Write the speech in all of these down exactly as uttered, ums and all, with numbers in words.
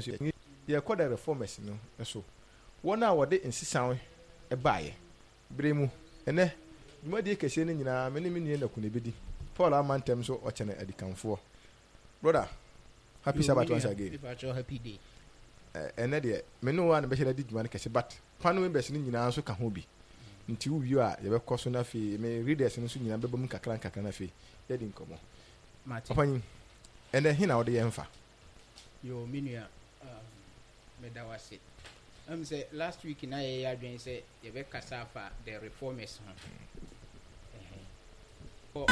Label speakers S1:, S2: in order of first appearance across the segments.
S1: so ye call the reformers no so wona wo de insisan e baaye bremu ene dwuma de kese ne nyina me ne me nie na kuna bedi Paul amantem so o chene adikanfo brother happy Sabbath once again
S2: happy day
S1: ene de me no wa na be hye di dwuma ne kese but panu me be se ne nyina so ka ho bi nti wo wi a ye be koso na fe me readers no so nyina be bom kakran kakran na fe ye di nkomo
S2: Martin
S1: opani ene hina wo de ye mfa
S2: yo minua um medawase am say last week na ye adwen say ye be kasa fa the reformers ho oh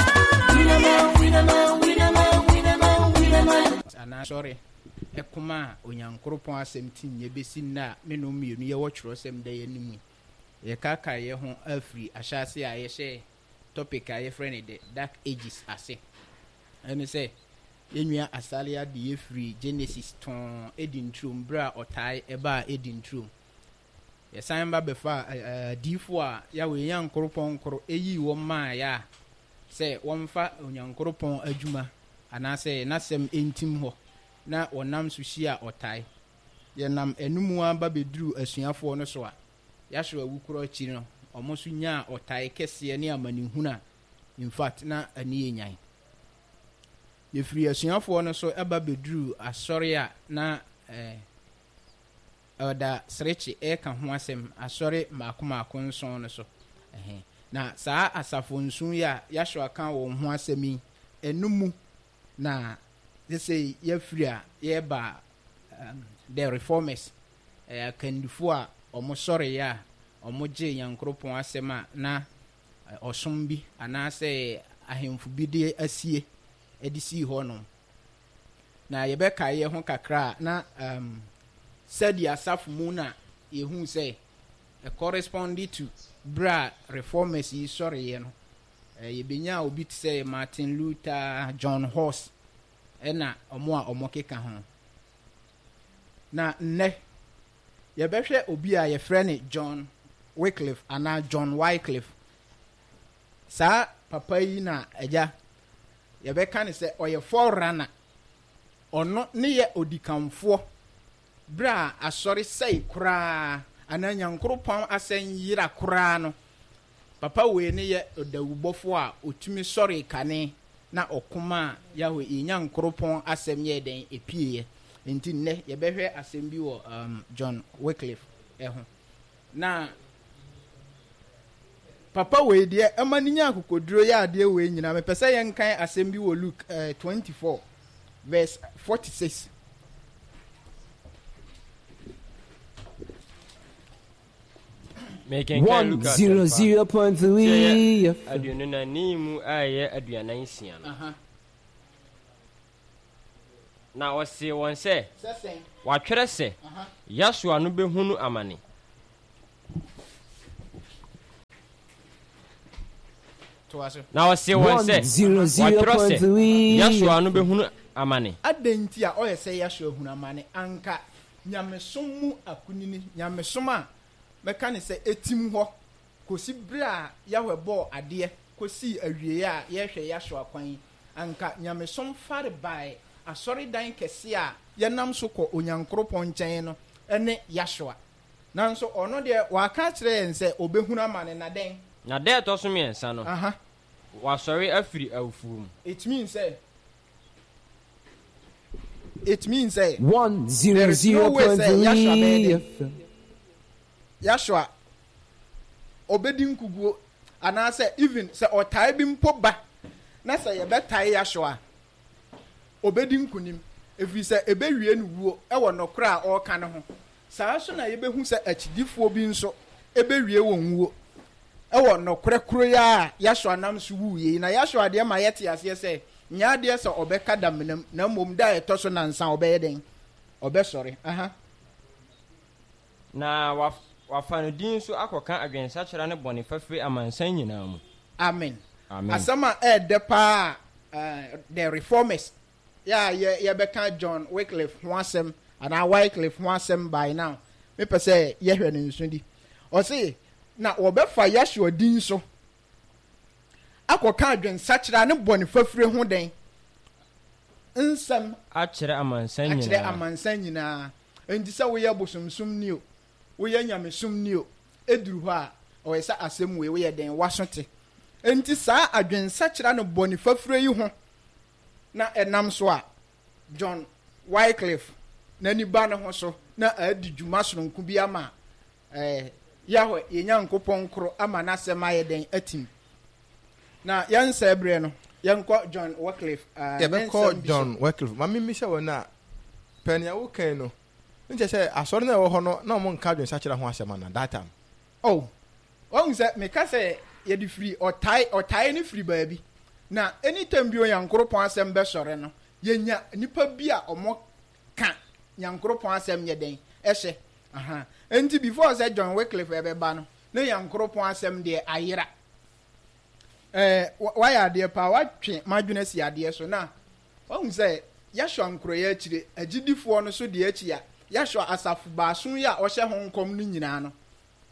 S2: ana sorry ekuma onyankropon asem tin ye besi na menom mienu ye wo tworo sem da ye nimu ye kaka ye ho afri ahyase a ye hye topic a ye friend the dark ages ase ene say yenua asalia de ye free Genesis ton edintrum bra otai eba edintrum ye san ba befa difo a ya we yankoropon koro eyi wo ma ya say wonfa onyankoropon adwuma ana say nasem entim ho na wonam so hia otai ye nam enumu aba beduru asuafo no so a ya hwe awukuro achi no omo so nya otai kese ne amanihuna in fact na ani enyan ye free asuafo no so aba beduru asori a na eh oda srechi e ka ho asem asori makomako nson no so eh na saa asafo nsun ya ya hwe aka wo ho asemi enumu na they say ye free a ye ba um, the reformers eh kandifo a omo sori ya omo je yankropon asema na osom bi ana se ahemfu bi de asie edisi ho no na ye be kai ye ho kakra na um said ya safu mu na ye hu say e correspond to bra reformers yi sori ye no eh ye benya obi t say Martin Luther, John Hus ena omo a omo keka ho na ne ye behwe obi a ye frene John Wycliffe ana John Wycliffe sa papa yi na eja ye be kan se oye forerunner ono ne ye odikanfo bra asori sei kura ana nyankropon asen yira kura no papa we ne ye odawubofo a otumi sori kane na okuma yawe nyankropon asem ye den epie enti ne ye behwe asem bi wo um, John Wycliffe eho na papa we de amani nya kokoduro ya de we nyina me pese ye nkan asem bi wo Luke uh, twenty-four verse forty-six
S3: making
S4: one zero zero point three
S3: aduonu na nimu aye aduana nsia no
S2: aha
S3: na wose won se
S2: sesen
S3: watwere se
S2: aha
S3: Yashua no behunu amane
S2: to aso
S3: na wose won se
S4: zero zero point three
S3: Yashua no behunu amane
S2: adenti a oye se Yashua hunu amane anka nyamesom mu akunini nyamesom a meka ne se etim ho kosi bra yahwe bo ade kosi awie a yehwe Yashua kwan anka nyamesom fare bai asori dan kese a yenam so ko onyankropon nchen no ene Yashua nanso ono de waka kire yen se obehunu amane na den
S3: na de to so miensa no
S2: aha
S3: wa sorry afiri awfurum
S2: it means say it means say
S4: one zero zero point three
S2: Yashua obedi nkuguo ana say even say otai bi mpoba na say ye betai Yashua obedi nkunim efi say ebewie no wuo e wo nokra a o ka ne ho saa so na ye behu say achidifo bi nso ebewie wo nwuo e wo nokre kro ya Yashua nam so wuye na Yashua de ma yete ase say nya de say obeka damnam na mom da etoso na nsa obeye den obesori aha
S3: na wa wafano din so akoka agwensa kyera ne bone fafiri amansan nyina mu
S2: amen
S3: amen
S2: asama e de pa uh, the reformers ya ye ye beka John Wycliffe ho asem ana Wycliffe ho asem by now me pese ye hwe ne nsudi o se na wo be fa Yashua din so akoka agwensa kyera ne bone fafiri ho den nsem
S3: akyere amansan nyina
S2: akyere amansan nyina enti sɛ woyɛ bosomsom ni o woyɛ nyamesom ni o eduru hɔ a ɔyɛ sɛ asɛm wei woyɛ den waso te enti saa adwensakyera no bɔne fafuro yi ho na ɛnam so a John Wycliffe n'ani ba ne ho so na adi dwuma soronko bi ama ɛɛ yahwɛ yɛnya nkopɔn koro ama n'asɛm ayɛ den atim na yɛnsa berɛ no yɛnkɔ John Wycliffe
S1: yɛbɛkɔ John Wycliffe ma mimi sɛ wɔ no a pɛnea wokan no nkyɛ sɛ asɔre no ɛwɔ hɔ no na ɔmo nka adwensakyera ho asɛm ana that time
S2: oh ɔhu sɛ meka sɛ yɛde firi ɔtae ɔtae ne firi baabi na anytime bi onyankoropɔn asɛm bɛsɔre no yɛnya nipa bi a ɔmo ka nyankoropɔn asɛm yɛ den ɛhyɛ aha enti before sɛ John Wycliffe ɛbɛba no ne nyankoropɔn asɛm deɛ ayera ɛɛ wayɛ adeɛ paa watwe madwene si adeɛ so na ɔhu sɛ yɛhwɛ nkoroyɛ akyire agyidifoɔ no so deɛ akyi a yɛhwɛ asafo baason yi a ɔhyɛ ho nkɔm no nyinaa no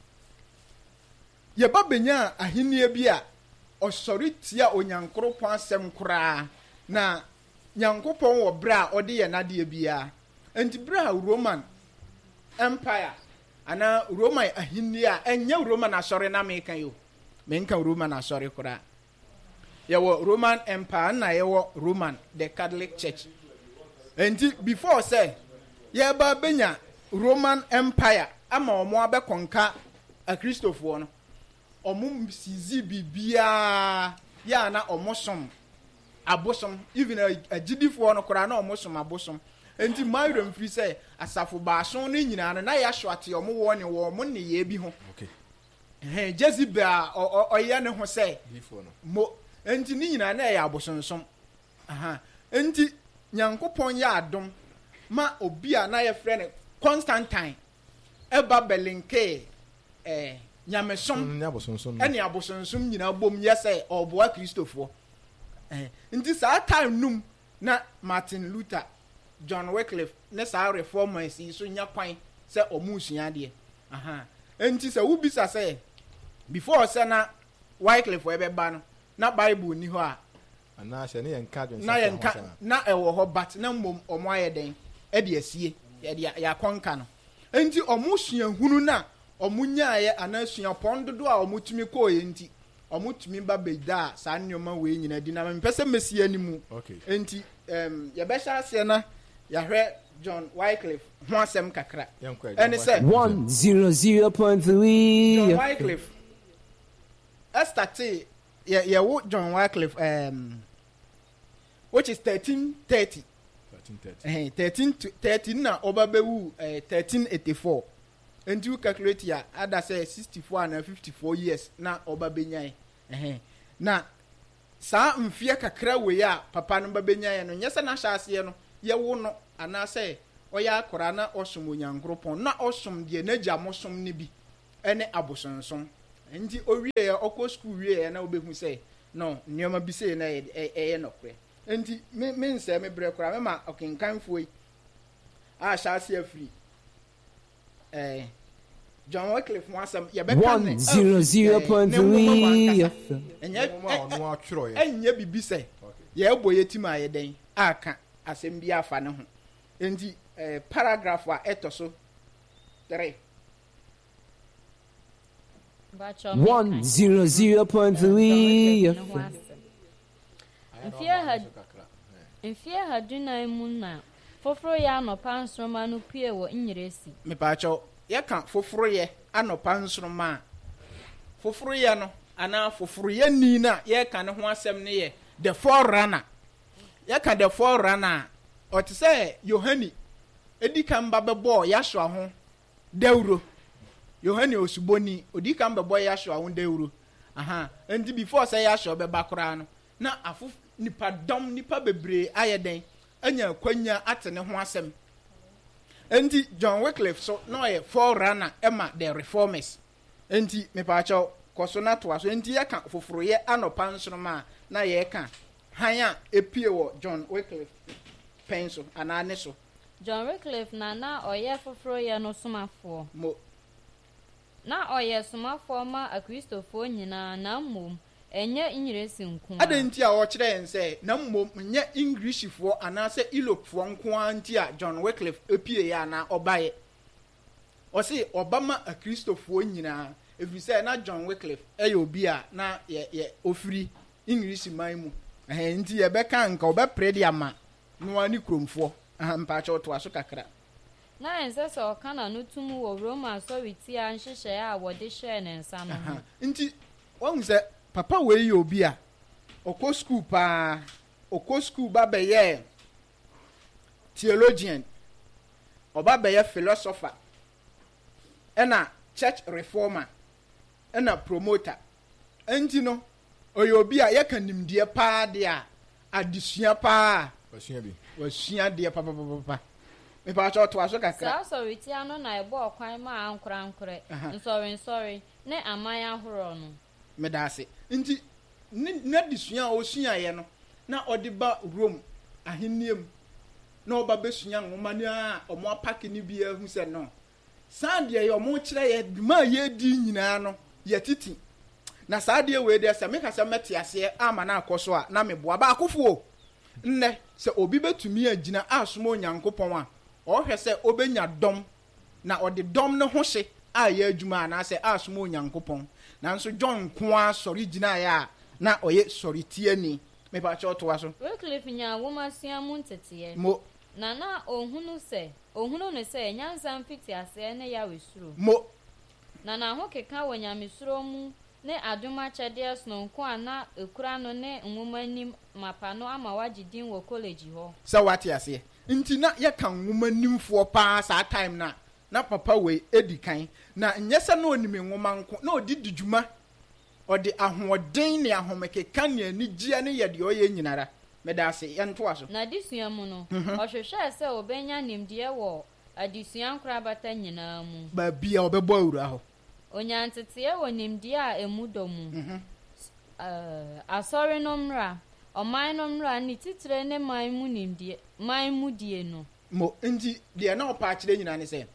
S2: yɛba benya ahenni bi a ɔsɔre tia onyankoropɔn asɛm koraa na nyankopɔn wɔ berɛ a ɔde yɛ nadeɛ biara enti berɛ a Roman Empire ana Roman ahenni a ɛnyɛ Roman asɔre na meka yo menka Roman asɔre koraa yɛwɔ Roman Empire na yɛwɔ Roman the Catholic Church enti before say yɛba benya Roman Empire ama ɔmo abɛkɔnka akristofoɔ no ɔmo sizi bibia ya na ɔmo som abosom even agidifoɔ no koraa na ɔmo som abosom enti mayro mfiri sɛ asafo baason no nyinaa no na yɛahwɛ ate ɔmo wɔ ne wɔ ɔmo ne yɛ bi ho
S1: okay
S2: eh Jezebel a ɔyɛ ne ho sɛ mo enti ne nyinaa na yɛ abosonsom aha enti nyankopɔn yɛ adom ma obi a na yɛfrɛ ne Constantine ɛba belenke eh nyamesom ɛne abosonsom nyinaa bom yɛ sɛ ɔboa kristofoɔ eh nti saa time num na Martin Luther John Wycliffe ne saa reformers yi so nya kwan sɛ ɔmo sua deɛ aha enti sɛ wubisa sɛ before sɛ na Wycliffe ɛbɛba no na Bible ni hɔ a
S1: ana sɛ ne yɛnka adwensa
S2: na yɛnka na ɛwɔ hɔ but na mmom ɔmo ayɛ den ɛde asie yɛde yɛakɔnka no enti ɔmo sua hunu na ɔmo nyaayɛ ana sua pɔn dodo a ɔmo tumi kɔɔ enti ɔmo tumi ba bɛda saa nneɛma wei nyina di na mpɛ sɛ mesie animu enti em yɛbɛhyɛ ase na yɛhwɛ John Wycliffe ho asɛm kakra ɛne sɛ
S4: one hundred point three
S2: John Wycliffe ɛstate yɛ yɛwo John Wycliffe um, which is thirteen thirty eh thirteen thirty na obabewu eh, thirteen eighty-four enti you calculate ya ada say sixty-four and fifty-four years na obabenya eh na saa mfie kakra we ya papa no babenya no nyese na hyase no yewo no ana say oya akora na osom onyankropon na osom de n'agya mosom ne bi ene abosonson enti owie ya okọ school wie ya na obehu say no nneoma bi say na eye nokre enti me me nse me bre kora me ma okenkanfo yi a hyase afiri eh John Wycliffe wasam yebeka
S4: one hundred point three
S2: enye no atworo ye enye bibi se ye ebo yetima ye den aka asem bi afa ne ho enti eh paragraph a etoso three
S4: one hundred point three
S5: Mfia had Mfia had duna mu na foforo ya anopa nsroma no pie wo nyiresi
S2: me pa cho ye ka foforo ye anopa nsroma foforo ye no ana foforo ye ni na ye ka ne ho asem ne ye the forerunner ye ka the forerunner o te say Yohani edi kan ba bebo ya hwa ho dawuro Yohani osuboni odi kan bebo ya hwa ho dawuro aha and before say ya hwa be bakora no na afu nipa dom nipa bebre ayeden anya kwanya ate ne ho asem enti John Wycliffe so no ye forerunner ema the reformers enti me pa cho koso na to aso enti ye ka foforo ye anopa nsroma na ye ka han a epie wo John Wycliffe penso ana ne so
S5: John Wycliffe na na oye foforo ye no somafo
S2: mo
S5: na oye somafo ma akristofo nyina na mmom enye English nko
S2: adenti a wo kire en say na mmom nye English fo anase Europe fo nko anti a John Wycliffe epie ya na obaye o say obama a Christopher nyina efi say na John Wycliffe e obi a na ye ye ofiri English man mu eh nti ye be kan nka obepre dia ma no ani kromfo ampa cha oto aso kakra
S5: na ense so kana no tumu wo Roma so witi a nhihye a wo de hye ne nsa no
S2: nti won se papa we yi obi a okọ school pa okọ school ba be ye theologian oba be ye philosopher ena church reformer ena promoter enti no oyi obi a ye kanimdie pa de a adisua pa
S1: wasua bi
S2: wasua de pa pa pa me pa cho to aso kakra
S5: sa so witi ano na ebo okwan ma ankora ankore nsori nsori ne amanya horo no
S2: me da ase nti na disua o sua ye no na odi ba Rome ahenniam na oba besua nwoma ni a omo apake ni bia hu se no sande ye omo kire ye ma ye di nyina no ye titi na sade we de se me ka se mete ase ama na akoso a na me boa ba akofo nne se obi betumi agina asomo Onyankopon a o hwe se obenya dom na odi dom ne ho hye a ye adwuma na se asomo Onyankopon nanso John kwa sorry gina ya na oye sorry tiani me pa cho to aso
S5: Wycliffe nya woma sua mu ntete
S2: mo
S5: na na ohunu se ohunu ne se nyansa mfiti ase ne ya wesuro
S2: mo
S5: na na ho keka wonyamesuro mu ne aduma chede sno nko ana ekura no ne nwoma nim mapa no ama wagidin wo college ho
S2: sa wati ase nti na ye kan nwoma nimfo pa sa time na na papa we edikan na nyesa na onim nwoma nko na odidi djuma odi ahoden ne ahomekeka ne anigia ne ye de oye nyinara meda ase ye nto aso
S5: na disua mu no ohwehwe se obenya nimde wo adisua nkra bata nyina mu
S2: ba bia obebo awura ho
S5: onyantete wo nimde a emudo mu mhm eh asori no mra oman no mra ni titire ne man mu nimde man mu die no
S2: mo nti de na opa akire nyina ne se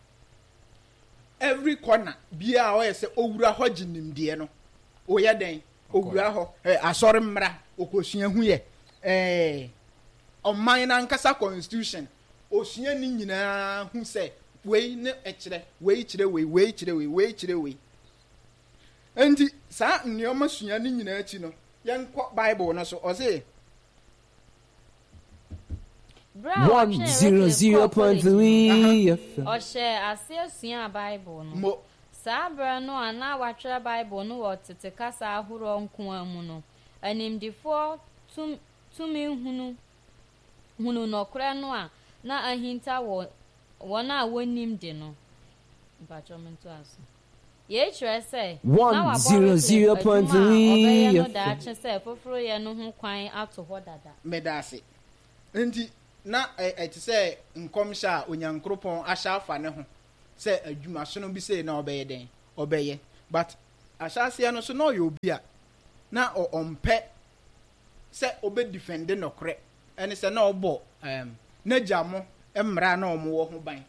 S2: every corner bia o yese owura ho ginimde no o ye den owura ho eh asori mra okosua hu ye eh oman na nkasa constitution osua ni nyina hu se wei ne ekire wei kire wei wei kire wei wei kire wei enti sa nneoma sua ni nyina achi no yenkọ Bible no so o se
S4: one hundred point three F M.
S5: o she ase sua Bible no
S2: mo
S5: sabra no ana watwere Bible no wo tete kasa ahoro nko amu no animdifo tum tumi hunu hunu no kra no a na ahinta wo wona wonim de no bachomento aso ye chere say
S4: one hundred point three
S5: no da che say foforo ye no ho kwan ato ho dada
S2: medase enti na e ti say nkomsha Onyankopon ahya afa ne ho say adwuma so no bi say na obeye den obeye but ahyase no so no ye obi a na o ompe say obe defend no kre ene say na obo em na jamo emra na omo wo ho ban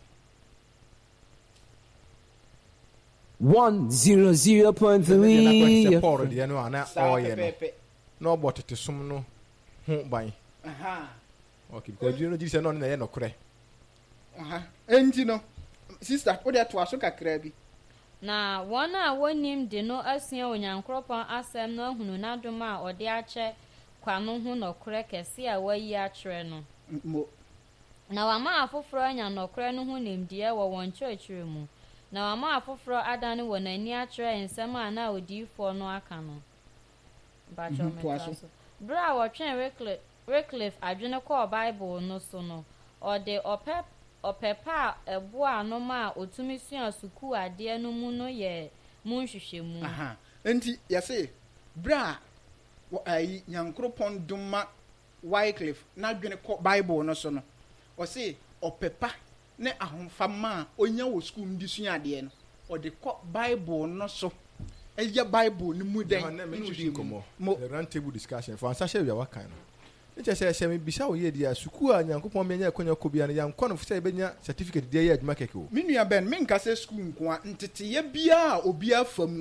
S4: one hundred point three
S1: Paul de no ana oye no na obotete som no ho ban
S2: aha
S1: okay because you know Jesus no na ye no kre
S2: aha enti no sister o de to aso kakra bi
S5: na wona wonim de no asua Onyankopon asem no hunu na doma ode ache kwano ho no kre kese a wayi akere no
S2: mo
S5: na wama afoforo anya no kre no ho nimdie wo won churchire mu na wama afoforo adane wo nani akere ensem a na odifo no aka no ba cho metaso bra wo twen Wycliffe Wycliffe adwene ko Bible no so no ode opep opepa ebo anoma otumi sua suku ade no mu no ye munhwehwe mu
S2: aha enti yese bra wo ayi Nyankopon duma Wycliffe na dwene ko Bible no so no o se opepa ne ahomfama onya wo school ndi sua ade no o de ko Bible no so eya Bible ni mu den
S1: na me nchi komo the round table discussion for answer we are kind no eche se se me bisa wo ye dia suku a Nyankopon me nya konya ko bia no yankọ no se benya certificate dia ye adwuma keke o
S2: minua ben me nka se school nko a ntete ye bia obi afam no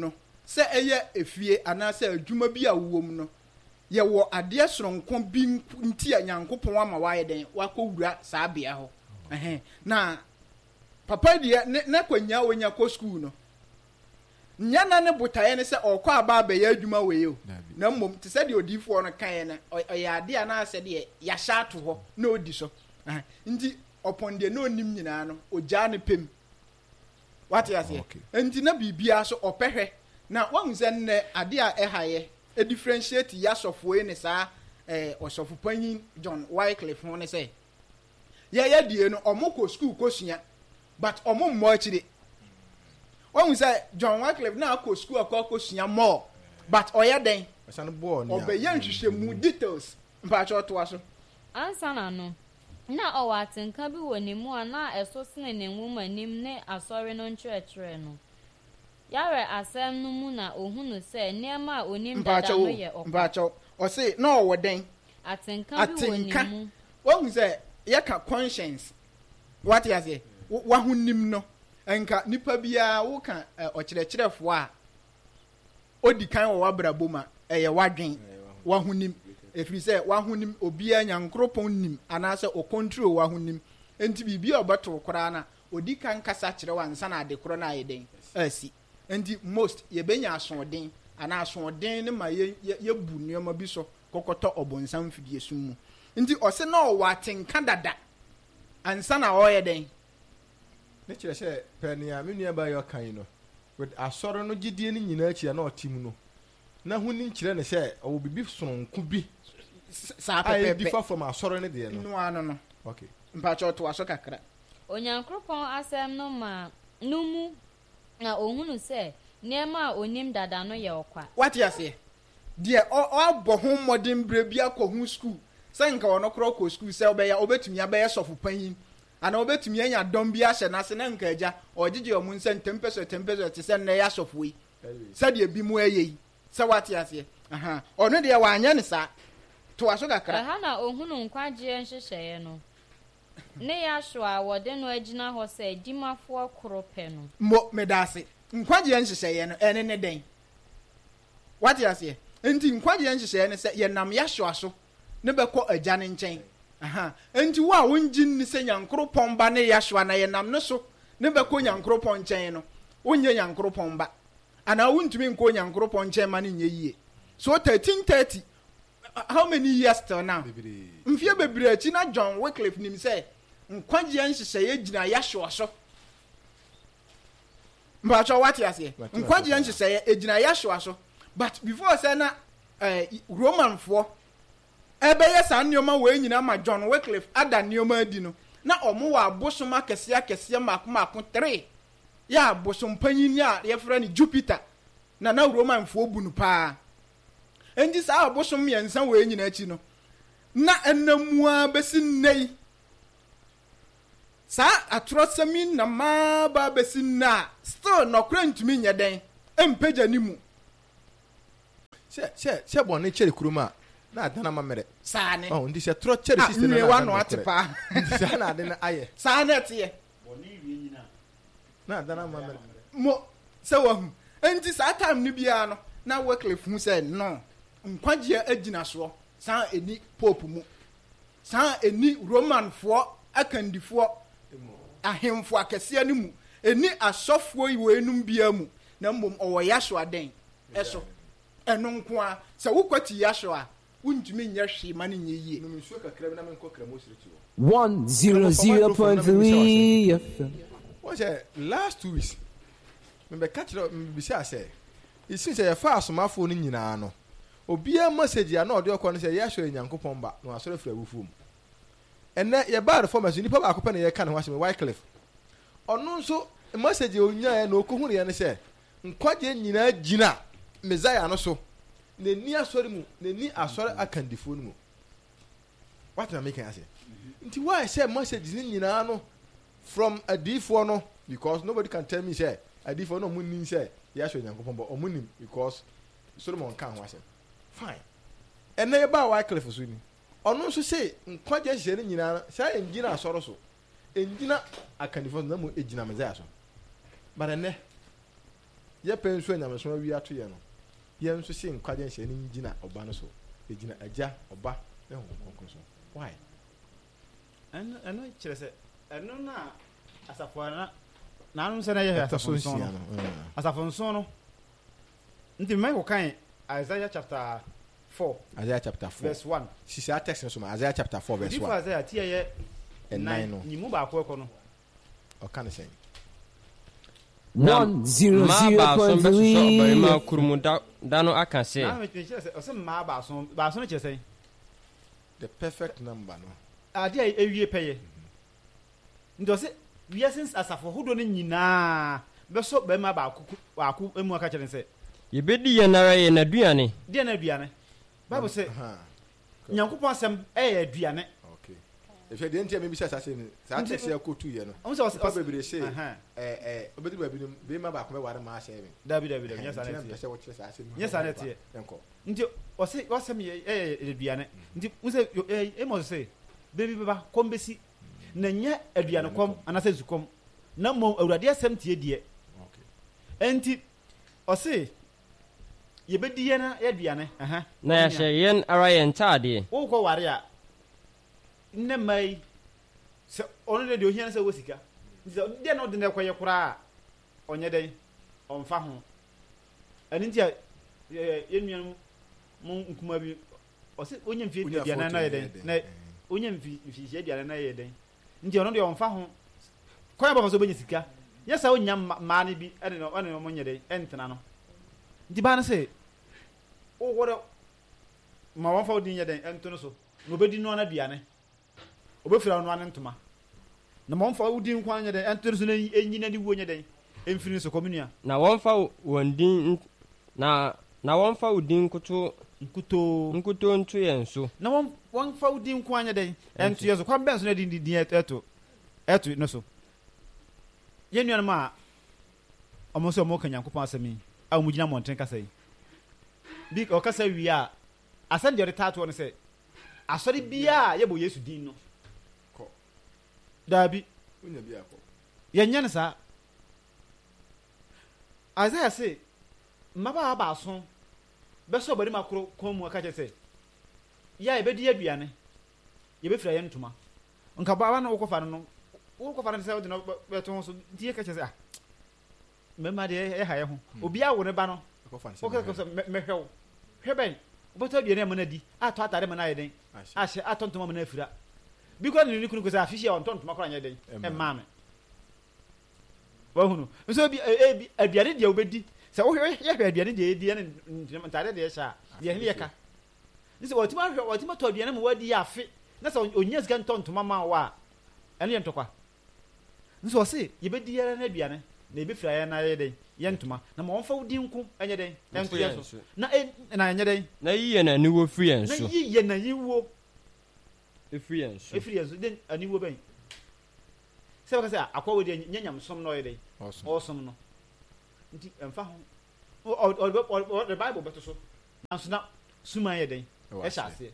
S2: sɛ ɛyɛ efie anaasɛ adwuma bi a wowɔ mu no yɛwɔ adeɛ soronko bi nti a Nyankopɔn ama wayɛ den wakɔwura saa bea hɔ ɛhɛn na papa deɛ ne ne kwanya onya kɔ school no nya na ne botaeɛ ne sɛ ɔkɔ aba abɛyɛ adwuma wɔ yɛ o na mmom te sɛ deɛ odiifoɔ no kaeɛ no ɔyɛ adeɛ a na asɛ deɛ yɛahyɛ ato hɔ na odi so nti ɔpɔn deɛ na onim nyinaa no ogyaa ne pem wate aseɛ nti na biribiara so ɔpɛhwɛ na wahu sɛ nnɛ adeɛ a ɛhayɛ a differentiate yasɔfoɔ yi ne saa ɛɛ ɔsɔfo panyin John Wycliffe ho ne sɛ yɛyɛ die no ɔmo kɔ school kɔsua but ɔmo mmɔ akyire wahu sɛ John Wycliffe na akɔ school akɔ kɔsua more but ɔyɛ den ɔbɛyɛ nhwehwɛmu details mpakyɛ ɔtoa so
S5: ansa na no na ɔwɔ atenka bi wɔ ne mu a na ɛso sene ne nwoma anim ne asɔre no nkyerɛkyerɛ no yare asɛm no mu na ohunu sɛ nneɛma a onim dada no yɛ ɔkwa
S2: mpakyɛw ɔse na ɔwɔ den
S5: atenka bi wɔ ne mu
S2: wahu sɛ yɛka conscience wate aseɛ waho nim no ɛnka nipa biara woka ɔkyerɛkyerɛfoɔ a odi kan wɔ wabrabɔ mu a ɛyɛ wadwen waho nim ɛfiri sɛ waho nim obiara Nyankoropɔn nim anaasɛ ɔkontrol waho nim enti biribi a ɔbɛto koraa na odi kan kasa kyerɛ wa nsa na ade korɔ na ayɛ den asi enti most yɛbɛnya asoɔden anaa asoɔden ne ma yɛbu nneɛma bi so kɔkɔtɔ ɔbɔnsam fidie sum mu nti ɔse na ɔwɔ atenka dada ansa na ɔyɛ den
S1: ne kyerɛ sɛ pɛnia me nua ba yɛ ɔkan yi no with asɔre no gyidie no nyinaa akyi na ɔte mu no na ho ni kyerɛ ne sɛ ɔwɔ bibi sononko bi
S2: saa pɛpɛpɛ
S1: ayɛ differ from asɔre no deɛ no
S2: no ano no
S1: okay
S2: mpakyɛ ɔto aso kakra
S5: Onyankopɔn asɛm no ma no mu na ohunu sɛ nneɛma a onim dada no yɛ ɔkwa
S2: wate aseɛ deɛ ɔabɔ ho mmɔden berɛ bi akɔ ho school sɛ nka ɔno korɔ kɔ school sɛ ɔbɛyɛ ɔbɛtumi abɛyɛ sɔfo panyin ana ɔbɛtumi anya dɔm bi ahyɛ n'ase na nka agya ɔgyegye ɔmo nsɛ ntɛmpɛsɛ ntɛmpɛsɛ te sɛ nnɛ yɛ asɔfo yi sɛdeɛ bi mu ɛyɛ yi sɛ wate aseɛ aha ɔno deɛ wanyɛ ne saa to aso kakra
S5: ɛha na ohunu nkwagyeɛ nhyehyɛeɛ no ne yɛahyo a wɔde no agyina hɔ sɛ dimafoɔ koro pɛ no
S2: mo medase nkwagyeɛ nhyehyɛeɛ no ɛne ne den wate aseɛ enti nkwagyeɛ nhyehyɛeɛ no sɛ yɛnam yɛahyo aso ne bɛkɔ agya ne nkyɛn aha enti wo a wongye ni sɛ Nyankoropɔn ba ne yɛahyo na yɛnam ne so ne bɛkɔ Nyankoropɔn nkyɛn no wonyɛ Nyankoropɔn ba ana wontumi nkɔ Nyankoropɔn nkyɛn ma ne nyɛ yie so thirteen thirty how many years till now mfie bebree akyi na John Wycliffe nim sɛ nkwagyeɛ nhyehyɛeɛ gyina yɛahyo so mpakyɛ wate aseɛ nkwagyeɛ nhyehyɛeɛ egyina yɛahyo so but before sɛ na ɛɛ Romanfoɔ ɛbɛyɛ saa nneɛma wɔ nyina ma John Wycliffe ada nneɛma adi no na ɔmo wɔ abosom akɛseɛ akɛseɛ mako mako three yɛ abosom panyin a yɛfrɛ no Jupiter na na Romanfoɔ bu no paa enti saa abosom mmiɛnsa wɔ nyina akyi no na ɛnamua bɛsi nnɛ saa atorɔsɛm na maa ba bɛsi nna still nɔkora ntumi nyɛ den ɛmpagya ne mu
S1: sɛ sɛ sɛ bɔne kyɛre kurom a na adana mamere
S2: saa ne
S1: oh ndi sɛ torɔ kyɛre system
S2: na wa no ate pa
S1: saa na ade na ayɛ
S2: saa na ɛteɛ
S6: bɔne wie nyina
S1: na adana mamere
S2: mo sɛ wahu enti saa time no biara no na Wycliffe hu sɛ no nkwagyeɛ agyina soɔ saa eni pope mu saa eni Romanfoɔ akandifoɔ ahemfo akɛseɛ no mu eni asɔfoɔ yi wɔ enum biara mu na mmom ɔwɔ yɛahyo aden ɛso ɛno nko a sɛ wokɔti yɛahyo a wontumi nyɛ hwee ma ne nyɛ yie
S4: one zero zero point three F M.
S1: What's that? Last two weeks, me catch it. Me say say, it seems say yɛfa asomafo no nyinaa no. Obiara message ya na ɔde ɔkɔ no sɛ yɛahwɛ Nyankopɔn ba na asɔre fira wufuom. Ɛnɛ yɛba reformers nipa baako pɛ na yɛka ne ho asɛm Wycliffe. Ɔno nso message onyaa na okohu ne yɛ ne sɛ nkwagye nyinaa gyina Messiah no so. N'ani asɔre mu, n'ani asɔre akandifo no mu. What am I making say? Nti why say message ni nyinaa no from adifo no because nobody can tell me say adifo no mun say yɛahwɛ Nyankopɔn ba ɔmunim because Solomon kan ho asɛm. Fine. And then about Wycliffe so ni. Ɔno nso say nkwagye hye ne nyinaa say engina asɔre so. Engina akandifo no mu egina Messiah so. But ene ye pen so nyame so wi ato ye no ye nso se nkwaje nhye ni gina oba no so e gina agya oba e ho konkon so why
S6: and and kire se eno na asafo na na anu se na ye asafo so no asafo so no nti me ko kan Isaiah chapter four
S1: Isaiah chapter four
S6: verse one
S1: sisi a text so ma Isaiah chapter four verse one
S6: before Isaiah tie ye
S1: and nine no
S6: ni mu ba ko ko no
S1: o kan say
S4: one zero zero point three.
S3: Barima kurumu da da no aka se.
S6: na me kire se o se ma ba so ba so no kire se
S1: the perfect number no
S6: ade a ewie peye ndo se wiasins asafo hodo no nyinaa beso be ma ba akuku aku emu aka kire se
S3: Yebedi ye nara ye na duane.
S6: de na aduane Bible say Nyankopon asem eh aduane
S1: okay if you didn't tell me bisa sase ni sa text ya ko tu ye no
S6: o se
S1: papa bebre say
S6: eh
S1: eh obedi ba bi no be ma ba ko me ware ma share me
S6: dabi dabi dabi nyasa na tie
S1: se wo kire sase ni
S6: nyasa na tie
S1: enko
S6: nti o se o se me eh aduane nti o se eh mo se bebi beba kombesi na nya aduane kom anase zukom na mo awurade asem tie die
S1: okay
S6: enti o se yebedi ye na aduane aha
S3: Na ya hye yen ara ye ntade.
S6: wo ko ware a nne mai se ono de ohia na se wosika nti de na de na kwaye kura onye den onfa ho ani nti ye nnuan mu nkuma bi o se onye mfie de na na ye den na onye mfie mfie de na ye den nti ono de onfa ho kwaye ba so benye sika yesa onya ma ne bi ene no ene no monye den entena no nti ba na se o wora ma wan fa odin ye den ento no so no bedi no na duane obefira no an ntoma na ma wan fa odin kwan ye den ento no so na enyi na ni wo nye den emfiri so komunua
S3: Na wonfa wondin na na wonfa udin kuto
S6: nkuto
S3: nkuto ntu ye nso.
S6: na wan wan fa odin kwan ye den ento ye so kwan ben so na din din eto eto no so ye nuan ma omo so omo kan Yankopon asemi a mu gina monten kasa yi bi o kasa wi a asan de retato no se asori bia ye bo Yesu din no
S1: ko
S6: dabi
S1: unya bia ko
S6: ye nya ne sa Isaiah say maba ba so be so bari makro komu aka che se ya e be di aduane ye be fira ye ntoma nka ba na wo ko fa no wo ko fa no se wo de no be to so di ye ka che se ah mema de e ha ye ho obi a wo ne ba no
S1: ko fan
S6: o ka ko se me hwew hweben bo to aduane ma na di a to atare ma na ye den a hye a to ntoma ma na afira bi ko ni ni kunu ko se afihye on to ntoma ko anya den e ma me wa hunu nso bi e bi aduane de obedi se wo hwe ye hwe aduane de di ne ntare de ye sha ye ne ye ka nso wo ti ma hwe wo ti ma to aduane ma wadi ya afi na se onya sika nto ntoma ma wa ene ye ntokwa nso wo se ye bedi ye na aduane na ebe fira ya na ye den ye ntoma na ma wonfa wudi nku enye den enko ye so na na enye den
S3: Na yiye na niwo free
S6: na
S3: enso.
S6: yiye na yiwo
S3: E free enso.
S6: e free enso den aniwo ben se baka se akwa we de nyanyam som no ye den
S1: awesome
S6: awesome no nti emfa ho o o the Bible beto so nanso na suma ye den e sha ase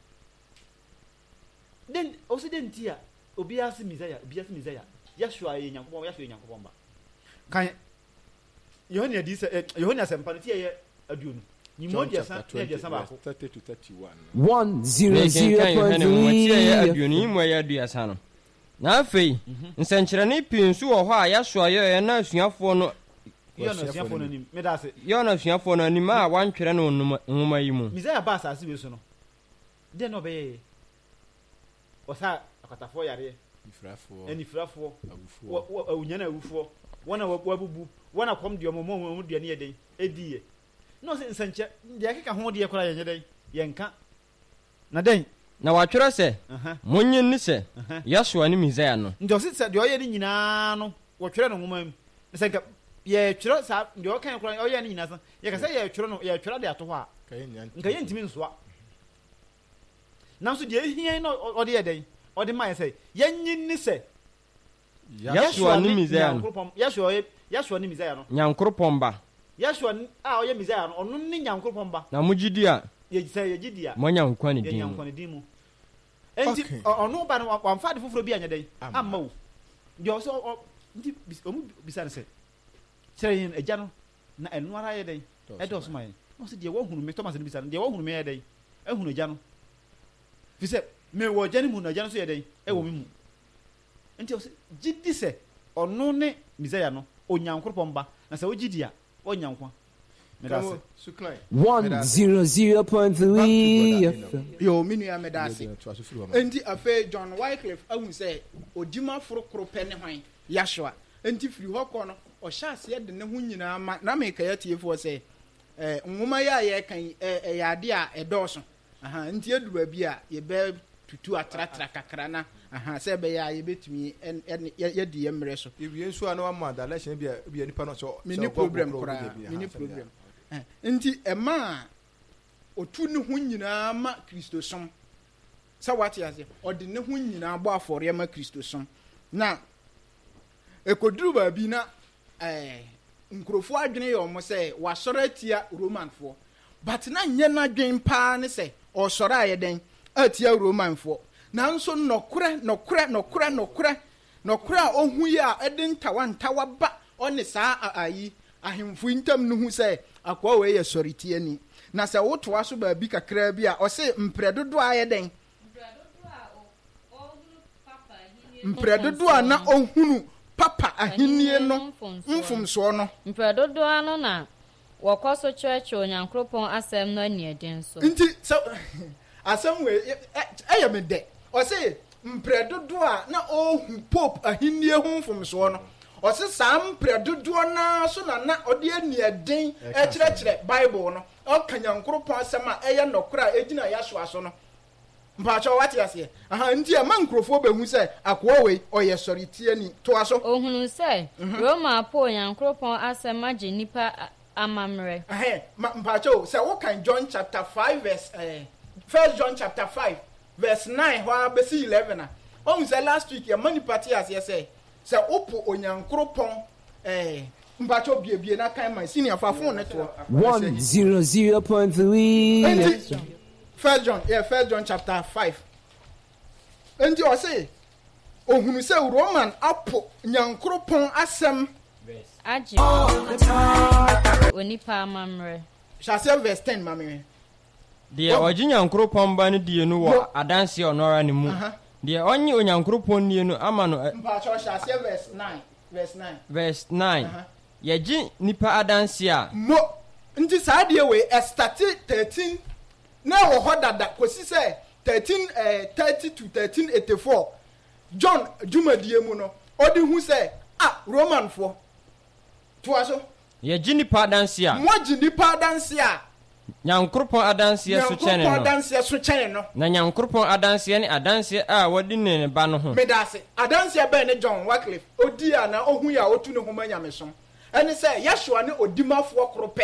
S6: den o se den ti a obi ase Messiah obi ase Messiah Yeshua ye Nyankopon Yeshua ye Nyankopon ba kan Yohana di se Yohana se mpa ti ye aduonu ni mo dia san na dia san ba ko
S1: thirty to thirty-one
S4: one zero
S3: Ne
S4: zero
S3: kan yo
S4: point
S3: hene mo tie ye
S4: three.
S3: aduoni mo ye aduasa no. Na afei nsenkyerene pin so wo ho a ya so ye na asuafo no
S6: yo no sia fo no nim me da se
S3: ye na asuafo no ni ma wantwere no nwoma yi mu.
S6: Messiah ba sa ase we so no de no be ye o sa akatafo yare
S1: ifrafo
S6: eni frafo
S1: agufo
S6: wo awunya na awufo wona wabubu wona kom de omo mo mo de ne yeden ediye no se nsanche de akeka ho de kora yenye den yenka na den
S3: Na watwere se
S6: aha
S3: monyin ni se Yeshua ni Messiah no.
S6: ndo se se de oye ni nyina no wo twere no ngoma mu nsanka ye twere sa de o kan kora oye ni nyina sa ye ka se ye twere no ye twere de ato ho a
S1: kai nyan
S6: nka ye ntimi nsoa nanso de hia no o de yeden o de mai se yenyin ni se
S3: Yeshua ni Messiah no.
S6: Nyankopon Yeshua Yeshua ni Messiah no
S3: Nyankropon ba.
S6: Yeshua a oye Messiah no onu ni Nyankopon ba
S3: Na mugidi a
S6: ye gise ye gidia
S3: monya nkwa ni
S6: ye
S3: din.
S6: Nyankopon di mu enti
S1: Okay.
S6: onu ba no wamfa de foforo bi anya den
S1: Amma.
S6: amma wo de o so nti omu bisa ne se kire yin agya no na ɛno ara yɛ dɛn ɛdɔ so ma yɛn ɔsi deɛ wɔhunu mi thomas no bisa no deɛ wɔhunu mi yɛ dɛn ɛhunu gya no fi sɛ me wɔ gya no mu na gya no so yɛ dɛn ɛwɔ mi mu nti ɔsi gyi di sɛ ɔno ne misaya no onyankoropɔn ba na sɛ wogyi di a ɔnyankwa medase
S4: one zero zero point three F M.
S2: Yo, me nua medase. Enti afa John Wycliffe ahu sɛ odima foro koro pɛ ne hwan Yahshua. Enti firi hɔ kɔ no ɔhyɛ ase de ne ho nyinaa ma na me ka yɛtiefo sɛ eh nwoma ya yɛ kan eh yade a ɛdɔɔso. Aha, enti edu ba bi a yɛbɛ tutu atratra kakra na aha sɛ bɛ ya yɛbɛtumi yɛdi yɛmrɛ so.
S1: Ewie nso ana wa ma da lesson bi a bi nipa no so
S2: mini problem kora mini problem. Nti ɛma otu ne ho nyinaa ma Kristo som sɛ wate ase ɔde ne ho nyinaa bɔ afɔre ma Kristo som na ekoduru baabi na eh nkurofo adwene yɛ ɔmo sɛ wasɔre atia Romanfoɔ but na nyɛ n'adwen paa ne sɛ ɔsɔre ayɛ den atia Romanfoɔ nanso nɔkorɛ nɔkorɛ nɔkorɛ nɔkorɛ nɔkorɛ a ohu yi a ɛde ntawa ntawa ba ɔne saa ayi ahemfo ntam no hu sɛ akwa we yɛ sɔretie ni na sɛ wotoa so baabi kakra bi a ɔse mprɛdodo ayɛ den mprɛdodo a na ohunu papa ahennie no mfomsoɔ no
S5: mprɛdodo ano na wɔkɔ so kyerɛkyerɛ Onyankopɔn asɛm no aniɛden so
S2: nti sɛ asɛm we ɛyɛ me dɛ ɔse mprɛdodo a na ohu pope ahennie ho mfomsoɔ no ɔse saa mpere dodoɔ naa so na na ɔde aniɛden ɛkyerɛkyerɛ Bible no ɔka Nyankopɔn asɛm a ɛyɛ nɔkora a ɛgyina Yahshua so no mpakyɛ wate aseɛ aha nti ɛma nkurɔfoɔ bɛhu sɛ akoa wei ɔyɛ sɔretie ni toa so
S5: ohunu sɛ Roma po Nyankopɔn asɛm agye nipa amammerɛ
S2: ɛhɛ mpakyɛ sɛ wokan John chapter five verse eh First John chapter five verse nine hɔ a bɛsi eleven a ɔhu sɛ last week yɛma nipa te aseɛ sɛ sɛ opo Onyankopɔn eh mpacho biebie na kan man senior fa phone ne to
S4: one zero zero point three
S2: First John yeah First John chapter five enti o say ohunu sɛ Roman apo Nyankopɔn asɛm
S5: agye onipa amamre
S2: Shase verse ten mame
S3: deɛ ɔgye Nyankopɔn ba no die no wɔ adanse ɔnora ne mu deɛ ɔnye Onyankopɔn nie no ama no
S2: mpacho Shase verse nine verse nine
S3: verse nine yɛgye nipa adanse a
S2: mo nti saa deɛ we estati thirteen na wɔ hɔ dada kosi sɛ thirteen eh thirty to thirteen eighty-four John dwumadie mu no ɔde hu sɛ ah Roman fo to aso
S3: yɛgye nipa adanse a
S2: mo gye nipa adanse a
S3: Nyankopɔn adanse so kyɛne no
S2: Nyankopɔn adanse so kyɛne no
S3: na Nyankopɔn adanse ne adanse a wɔde ne ba no ho
S2: medase adanse bɛn ne John Wycliffe odi a na ohu ya otu ne ho manyamesom ɛne sɛ Yahshua ne odimafoɔ koropɛ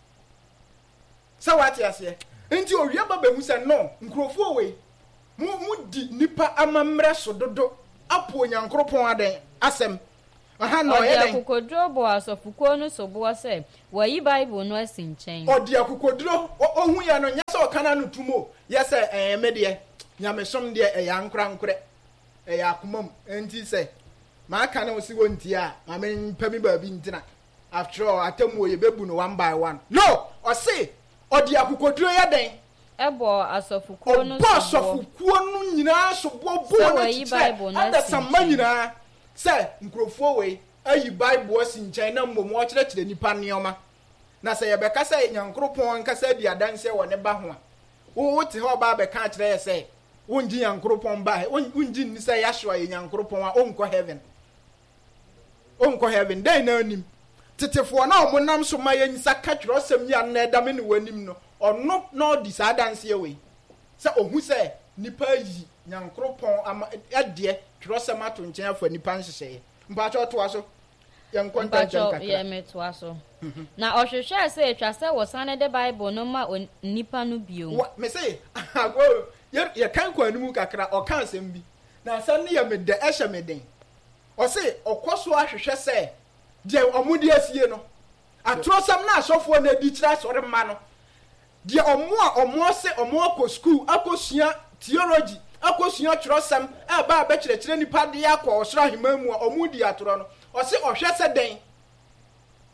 S2: sɛ wate aseɛ nti owie ba behu sɛ no nkurɔfoɔ wei mu mu di nipa amammerɛ so dodo apo Nyankopɔn adan asɛm aha no
S5: ɔde akokoduro bɔ asɔfokuo no so boɔ sɛ wɔyi Bible no asi nkyɛn
S2: ɔde akokoduro ohu ya no nya sɛ ɔkana no tumo yɛ sɛ ɛɛ me deɛ nyamesom deɛ ɛyɛ ankorankorɛ ɛyɛ akomam nti sɛ ma aka na osi wonti a ma me mpami baabi ntina after all atamu ye bebu no one by one no ɔse ɔde akokoduro yɛ den
S5: ɛbɔ asɔfokuo no so
S2: ɔbɔ asɔfokuo no nyinaa so bɔ bɔ no kyerɛ ada samma nyinaa sɛ nkurɔfoɔ wei ayi Bible asi nkyɛn na mmom ɔkyerɛkyerɛ nipa nneɛma na sɛ yɛbɛka sɛ Nyankopɔn nkasa di adanse wɔ ne ba ho a wo wote hɔ ba bɛka kyerɛ yɛ sɛ wongyi Nyankopɔn ba wongyi ni sɛ Yahshua yɛ Nyankopɔn a ɔnkɔ heaven ɔnkɔ heaven dɛn na anim tetefoɔ na ɔmo nam so ma yɛn nsa ka kyerɛ ɔsɛm ya na ɛda me ne w'anim no ɔno na ɔdi saa adanse wei sɛ ohu sɛ nipa yi Nyankopɔn ama ɛdeɛ kyerɛ ɔsɛm ato nkyɛn afa nipa nhyehyɛ mpakyɛ ɔtoa so yɛn kɔntɛnkyɛn kakra
S5: yɛ metoa so na ɔhwehwɛ sɛ atwa sɛ wɔsan de Bible no ma nipa no bio
S2: me sɛ ago yɛ kan kɔ anim kakra ɔka asɛm bi na asɛm ne yɛ me dɛ ɛhyɛ me den ɔse ɔkɔ so ahwehwɛ sɛ deɛ ɔmo de asie no atorɔsɛm na asɔfoɔ na adi kyerɛ asɔre mma no deɛ ɔmo a ɔmo se ɔmo akɔ school akɔsua theology akɔsua kyerɛsɛm ɛba abɛkyerɛkyerɛ nipa de akɔ ɔsoro ahema mu a ɔmo di atorɔ no ɔse ɔhwɛ sɛ den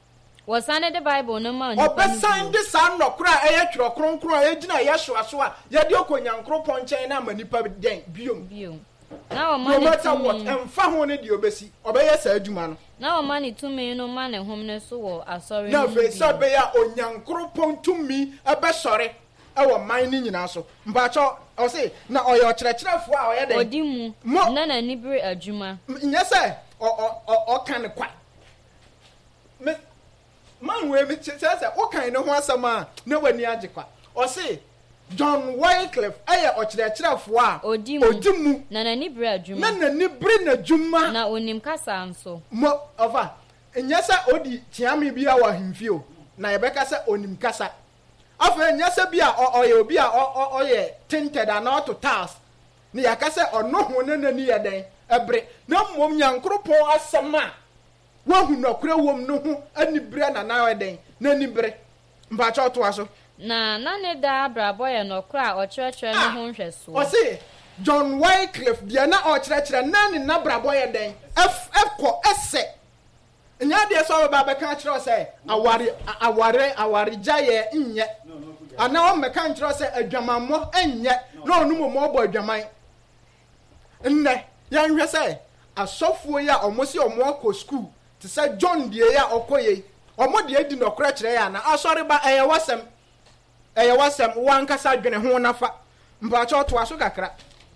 S5: wɔsan de bible no ma nipa
S7: obesan de san nokora eye tworo kronkron a egina ye hweaso a ye de okonyankropɔ nkyɛn na manipa den biom
S5: biom na o
S7: no
S5: ma ne
S7: matter what
S5: tumi
S7: emfa ho ne de obesi obeye sa adwuma no
S5: na o ma ne tumi no ma ne hom ne so wɔ asɔre
S7: na
S5: no
S7: fe sa be ya onyankropɔ tumi ebesɔre ɛwɔ man ni nyina so mpacho o se na oye okyerɛkyerɛfo a oye den
S5: odi mu
S7: Mo-
S5: na na nibere adwuma
S7: nyɛ sɛ ɔka ne kwa me man we me kyerɛ sɛ ɔkan ne ho asɛm a na wani agye kwa ɔse John Wycliffe ɛyɛ ɔkyerɛkyerɛfo a
S5: odi mu
S7: odi mu
S5: na na nibere
S7: na
S5: adwuma
S7: n'ani bere n'adwuma
S5: na onim kasa nso
S7: mo ɔfa nyɛ sɛ odi tiame bi a wɔ ahemfie o na yɛbɛka sɛ onim kasa afei nyɛ sɛ bi a ɔyɛ obi a ɔyɛ tinted ana ɔto tiles ne yɛka sɛ ɔno ho ne n'ani yɛ den ɛbere na mmom nyankoropɔn asɛm a wahu nɔkora wom no ho anibere na na ɛden na anibere mpakyɛ ɔtoa so
S5: na na ne da abrabɔ yɛ nɔkora a ɔkyerɛkyerɛ no ho nhwɛsoɔ
S7: ɔse John Wycliffe deɛ na ɔkyerɛkyerɛ na ne nabrabɔ yɛ den ɛkɔ ɛsɛ nyɛ adeɛ sɛ ɔbɛba bɛka kyerɛ sɛ aware aware awaregya yɛ nyɛ anaa ɔmmɛka nkyerɛ sɛ adwamammɔ nyɛ na ɔno mmom ɔbɔ adwaman nnɛ yɛnhwɛ sɛ asɔfoɔ yi a ɔmo si ɔmo akɔ school te sɛ John deɛ yi a ɔkɔ yi ɔmo deɛ di nɔkora kyerɛ yɛ ana asɔre ba ɛyɛ wasɛm ɛyɛ wasɛm wankasa dwene ho nafa mpakyɛ ɔtoa so kakra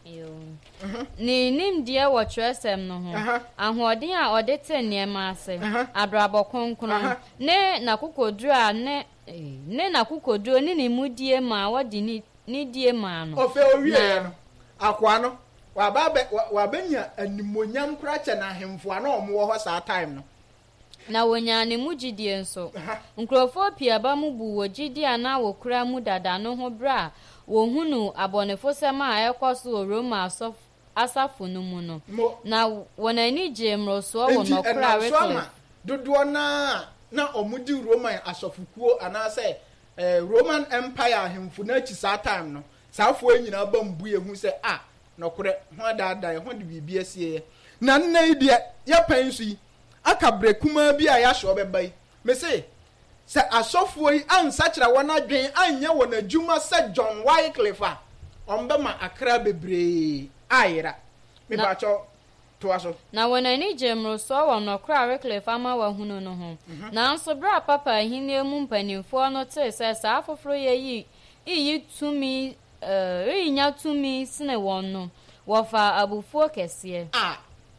S5: ne nimdeɛ wɔ kyerɛsɛm no ho ahoɔden a ɔde te nneɛma ase abrabɔ kronkron ne n'akokoduro a ne ne n'akokoduro ne ne mudie ma wɔde ne die ma no
S7: ɔfɛ owie no akoa no waba wabɛnya animonyam kora kyɛ na ahemfo a na ɔmo wɔ hɔ saa time no
S5: na wonya ne mu gyidie nso nkurɔfoɔ pii aba mu bu wɔ gyidie a na wɔkura mu dada no ho berɛ a wɔhunu abɔnefo sɛm a ɛkɔ so wɔ Roma asafo no mu no na wɔn ani gye mmorosoɔ wɔ nɔkora Wycliffe
S7: dodoɔ naa na ɔmo di Roman asɔfokuo anaasɛ ɛɛ Roman Empire ahemfo na akyi saa time no saafoɔ nyinaa ba mbu ehu sɛ a nɔkorɛ ho adaadaa ho de biribi asie na nna yi deɛ yɛpɛn so yi aka brekuma bi a yɛahyɛ ɔbɛba yi mese sɛ asɔfoɔ yi ansakyerɛ wɔn adwen anyɛ wɔn adwuma sɛ John Wycliffe a ɔmbɛma akra bebree ayera mebakyɛ toa so
S5: na wɔn ani gye mmorosoɔ wɔ nɔkora Wycliffe ama wahunu no ho nanso berɛ a papa ahenni mu mpanimfoɔ no tee sɛ saa foforɔ yɛ yi iyi tumi ɛɛ nya tumi sene wɔn no wɔfa abufuo kɛseɛ
S7: a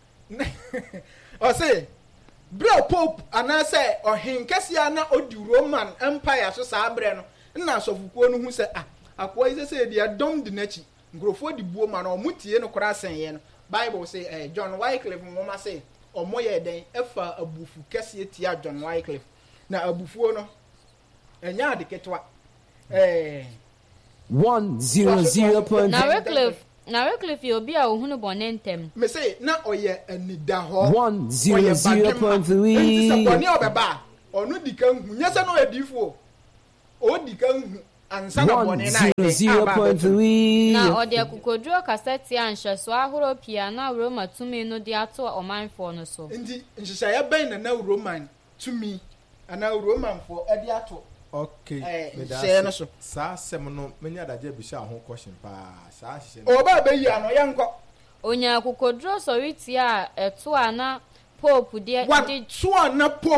S7: ɔse berɛ pope anaasɛ ɔhen kɛseɛ na odi Roman Empire so saa berɛ no nna asɔfokuo no hu sɛ a akoa yi sɛ sɛ yɛde adɔm di n'akyi nkurɔfoɔ di buo ma no ɔmo tie no koraa sɛnyɛ no Bible sɛ eh, John Wycliffe nwoma sɛ ɔmo yɛ den ɛfa abufu kɛseɛ tia John Wycliffe na abufuo no ɛnyɛ ade ketewa eh
S4: one zero zero point
S5: na Wycliffe na Wycliffe yɛ obi a ohunu bɔne ntɛm
S7: me say na ɔyɛ anida hɔ
S4: one zero zero point three
S7: nti sɛ bɔne ɔbɛba ɔno di kan hu nyɛ sɛ no ɔyɛ difo ɔdi kan hu ansa na bɔne na
S4: one zero point three
S5: na ɔde akokoduro kasɛte a nhyɛso ahorow pii a na Roma tumi no de ato ɔmanfoɔ no so
S7: nti nhyehyɛeɛ bɛn na na Roman tumi ana Romanfoɔ ɛde ato
S1: okay
S7: hyɛ no so
S1: saa asɛm no menya adagye bisa ho question paa saa hyehyɛ no
S7: ɔba bɛyi ano yɛnkɔ
S5: onya akokoduro sɔre tie a ɛto a na pope de
S7: de to a na pope